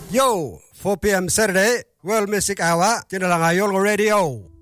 Yo, 4 p.m. Saturday, World Music Hour trên đài Ayolo Radio.